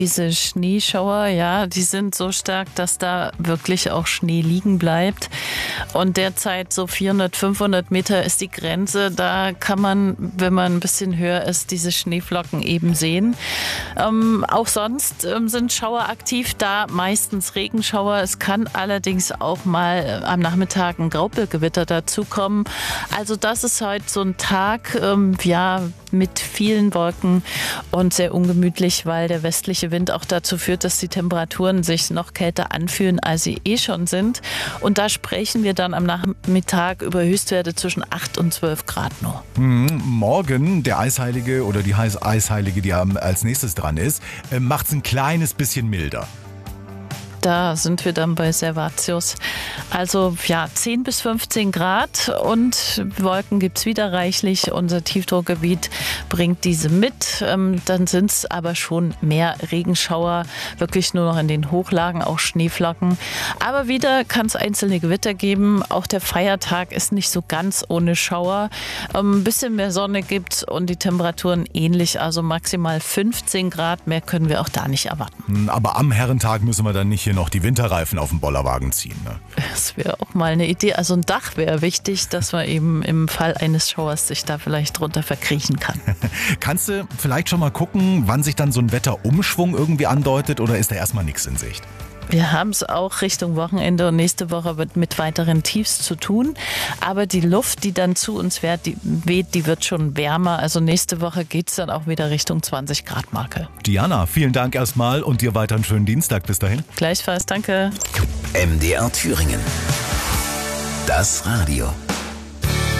Diese Schneeschauer, ja, die sind so stark, dass da wirklich auch Schnee liegen bleibt. Und derzeit so 400, 500 Meter ist die Grenze. Da kann man, wenn man ein bisschen höher ist, diese Schneeflocken eben sehen. Auch sonst sind Schauer aktiv, da meistens Regenschauer. Es kann allerdings auch mal am Nachmittag ein Graupelgewitter dazukommen. Also das ist heute so ein Tag, mit vielen Wolken und sehr ungemütlich, weil der westliche Wind auch dazu führt, dass die Temperaturen sich noch kälter anfühlen, als sie schon sind. Und da sprechen wir dann am Nachmittag über Höchstwerte zwischen 8 und 12 Grad nur. Morgen der Eisheilige oder die Eisheilige, die als nächstes dran ist, macht es ein kleines bisschen milder. Da sind wir dann bei Servatius. Also 10 bis 15 Grad und Wolken gibt es wieder reichlich. Unser Tiefdruckgebiet bringt diese mit. Dann sind es aber schon mehr Regenschauer, wirklich nur noch in den Hochlagen, auch Schneeflocken. Aber wieder kann es einzelne Gewitter geben. Auch der Feiertag ist nicht so ganz ohne Schauer. Ein bisschen mehr Sonne gibt's und die Temperaturen ähnlich, also maximal 15 Grad. Mehr können wir auch da nicht erwarten. Aber am Herrentag müssen wir dann nicht hier noch die Winterreifen auf den Bollerwagen ziehen. Ne? Das wäre auch mal eine Idee. Also ein Dach wäre wichtig, dass man eben im Fall eines Schauers sich da vielleicht drunter verkriechen kann. Kannst du vielleicht schon mal gucken, wann sich dann so ein Wetterumschwung irgendwie andeutet oder ist da erstmal nichts in Sicht? Wir haben es auch Richtung Wochenende und nächste Woche wird mit weiteren Tiefs zu tun. Aber die Luft, die dann zu uns weht, die wird schon wärmer. Also nächste Woche geht es dann auch wieder Richtung 20 Grad Marke. Diana, vielen Dank erstmal und dir weiter einen schönen Dienstag. Bis dahin. Gleichfalls, danke. MDR Thüringen. Das Radio.